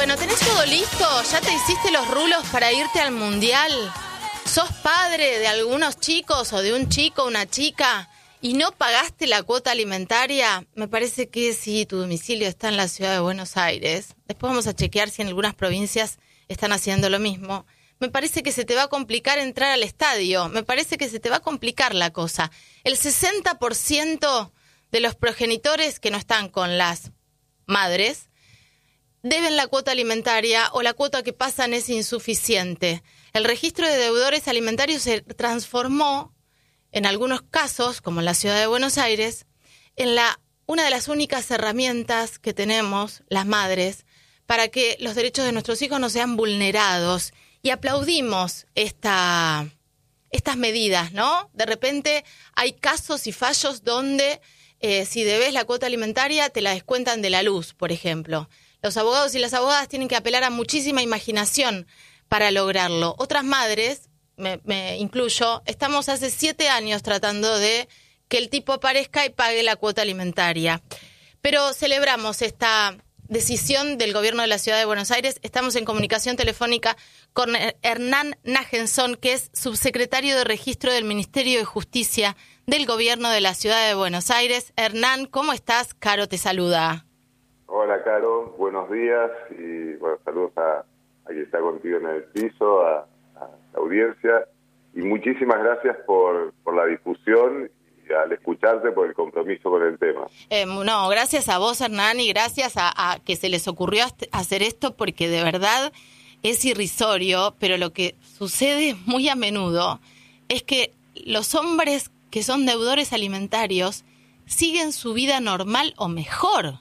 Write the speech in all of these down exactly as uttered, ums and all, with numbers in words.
Bueno, ¿tenés todo listo? ¿Ya te hiciste los rulos para irte al mundial? ¿Sos padre de algunos chicos o de un chico o una chica y no pagaste la cuota alimentaria? Me parece que si tu domicilio está en la ciudad de Buenos Aires, después vamos a chequear si en algunas provincias están haciendo lo mismo. Me parece que se te va a complicar entrar al estadio, me parece que se te va a complicar la cosa. El sesenta por ciento de los progenitores que no están con las madres deben la cuota alimentaria o la cuota que pasan es insuficiente. El registro de deudores alimentarios se transformó, en algunos casos, como en la ciudad de Buenos Aires, en la una de las únicas herramientas que tenemos, las madres, para que los derechos de nuestros hijos no sean vulnerados. Y aplaudimos esta, estas medidas, ¿no? De repente hay casos y fallos donde eh, si debes la cuota alimentaria te la descuentan de la luz, por ejemplo. Los abogados y las abogadas tienen que apelar a muchísima imaginación para lograrlo. Otras madres, me, me incluyo, estamos hace siete años tratando de que el tipo aparezca y pague la cuota alimentaria. Pero celebramos esta decisión del gobierno de la ciudad de Buenos Aires. Estamos en comunicación telefónica con Hernán Nagenson, que es subsecretario de Registro del Ministerio de Justicia del gobierno de la ciudad de Buenos Aires. Hernán, ¿cómo estás? Caro te saluda. Hola, Caro, buenos días y bueno, saludos a, a quien está contigo en el piso, a, a la audiencia y muchísimas gracias por, por la difusión y al escucharte por el compromiso con el tema. Eh, no, gracias a vos, Hernán, y gracias a, a que se les ocurrió hacer esto porque de verdad es irrisorio, pero lo que sucede muy a menudo es que los hombres que son deudores alimentarios siguen su vida normal o mejor.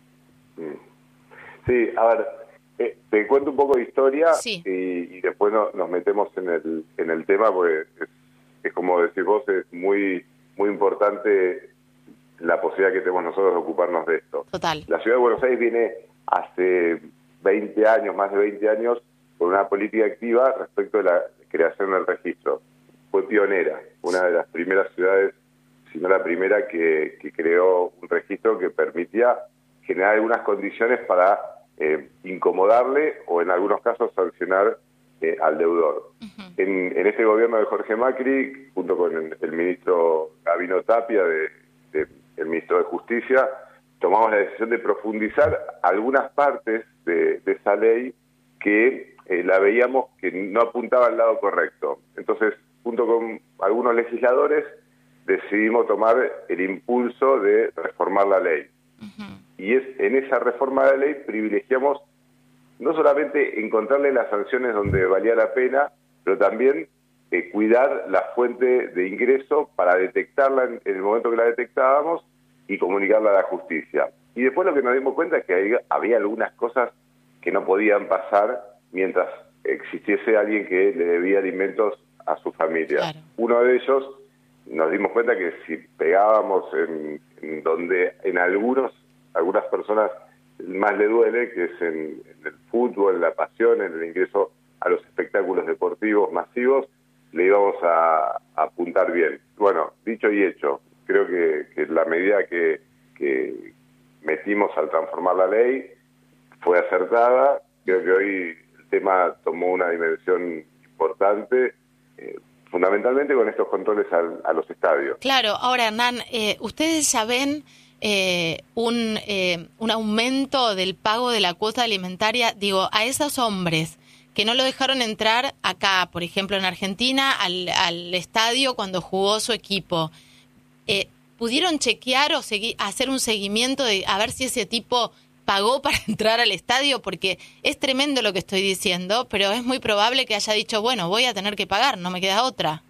Sí, a ver, eh, te cuento un poco de historia sí. y, y después no, nos metemos en el en el tema porque es, es como decís vos, es muy muy importante la posibilidad que tenemos nosotros de ocuparnos de esto. Total. La ciudad de Buenos Aires viene hace veinte años, más de veinte años, con una política activa respecto de la creación del registro. Fue pionera, una de las primeras ciudades, si no la primera, que, que creó un registro que permitía generar algunas condiciones para eh, incomodarle o en algunos casos sancionar eh, al deudor. Uh-huh. En, en este gobierno de Jorge Macri, junto con el, el ministro Gabino Tapia, de, de, el ministro de Justicia, tomamos la decisión de profundizar algunas partes de, de esa ley que eh, la veíamos que no apuntaba al lado correcto. Entonces, junto con algunos legisladores, decidimos tomar el impulso de reformar la ley. Uh-huh. Y es en esa reforma de la ley privilegiamos no solamente encontrarle las sanciones donde valía la pena, pero también eh, cuidar la fuente de ingreso para detectarla en, en el momento que la detectábamos y comunicarla a la justicia. Y después lo que nos dimos cuenta es que había, había algunas cosas que no podían pasar mientras existiese alguien que le debía alimentos a su familia. Claro. Uno de ellos, nos dimos cuenta que si pegábamos en, en donde en algunos algunas personas más le duele, que es en, en el fútbol, en la pasión, en el ingreso a los espectáculos deportivos masivos, le íbamos a, a apuntar bien. Bueno, dicho y hecho, creo que, que la medida que, que metimos al transformar la ley fue acertada. Creo que hoy el tema tomó una dimensión importante, eh, fundamentalmente con estos controles al, a los estadios. Claro, ahora Hernán, eh, ustedes ya ven Eh, un, eh, un aumento del pago de la cuota alimentaria, digo, a esos hombres que no lo dejaron entrar acá, por ejemplo, en Argentina, al, al estadio cuando jugó su equipo, eh, ¿pudieron chequear o segui- hacer un seguimiento de a ver si ese tipo pagó para entrar al estadio? Porque es tremendo lo que estoy diciendo, pero es muy probable que haya dicho, bueno, voy a tener que pagar, no me queda otra.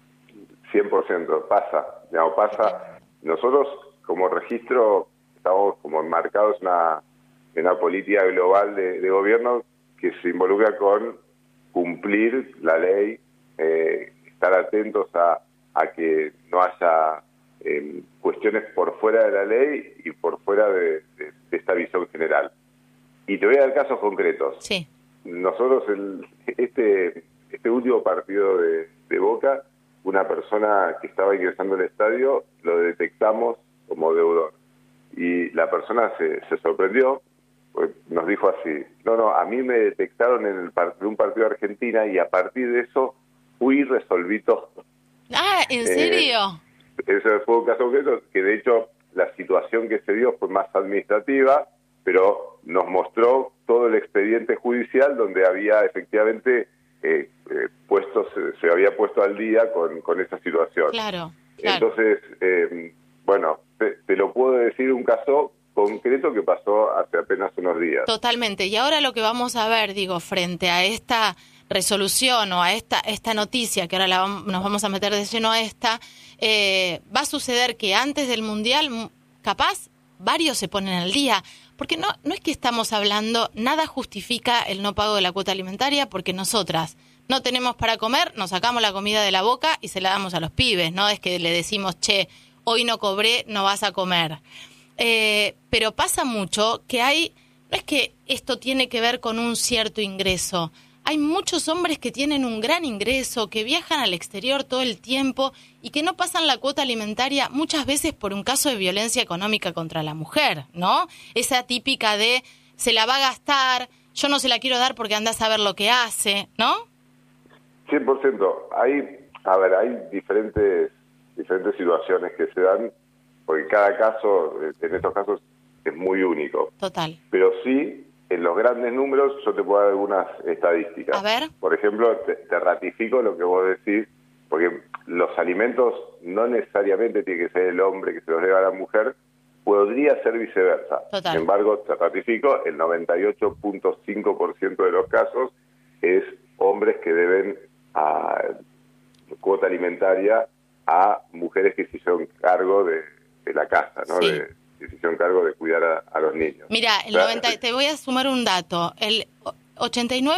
cien por ciento, pasa, digamos, pasa. Nosotros como registro estamos como enmarcados en una, en una política global de, de gobierno que se involucra con cumplir la ley, eh, estar atentos a, a que no haya eh, cuestiones por fuera de la ley y por fuera de, de, de esta visión general. Y te voy a dar casos concretos. Sí. Nosotros, el, este, este último partido de, de Boca, una persona que estaba ingresando al estadio, lo detectamos como deudor. Y la persona se, se sorprendió, nos dijo así, no, no, a mí me detectaron en el part- un partido de Argentina y a partir de eso fui y resolví todo. Ah, ¿en serio? Eh, ese fue un caso concreto que de hecho la situación que se dio fue más administrativa, pero nos mostró todo el expediente judicial donde había efectivamente eh, eh, puesto, se, se había puesto al día con, con esa situación. Claro, claro. Entonces, eh, bueno, te, te lo puedo decir un caso concreto que pasó hace apenas unos días. Totalmente. Y ahora lo que vamos a ver, digo, frente a esta resolución o a esta esta noticia, que ahora la vam- nos vamos a meter de lleno a esta, eh, va a suceder que antes del Mundial, m- capaz, varios se ponen al día. Porque no, no es que estamos hablando, nada justifica el no pago de la cuota alimentaria, porque nosotras no tenemos para comer, nos sacamos la comida de la boca y se la damos a los pibes, no es que le decimos, che, hoy no cobré, no vas a comer. Eh, pero pasa mucho que hay, no es que esto tiene que ver con un cierto ingreso, hay muchos hombres que tienen un gran ingreso, que viajan al exterior todo el tiempo y que no pasan la cuota alimentaria muchas veces por un caso de violencia económica contra la mujer, ¿no? Esa típica de, se la va a gastar, yo no se la quiero dar porque andás a ver lo que hace, ¿no? cien por ciento. Hay, a ver, hay diferentes, diferentes situaciones que se dan, porque cada caso, en estos casos, es muy único. Total. Pero sí, en los grandes números, yo te puedo dar algunas estadísticas. A ver. Por ejemplo, te, te ratifico lo que vos decís, porque los alimentos no necesariamente tiene que ser el hombre que se los debe a la mujer, podría ser viceversa. Total. Sin embargo, te ratifico, el noventa y ocho punto cinco por ciento de los casos es hombres que deben a cuota alimentaria a mujeres que se hicieron cargo de, de la casa, ¿no? Sí. De, que se hicieron cargo de cuidar a, a los niños. Mira, el O sea, noventa, te voy a sumar un dato, el ochenta y nueve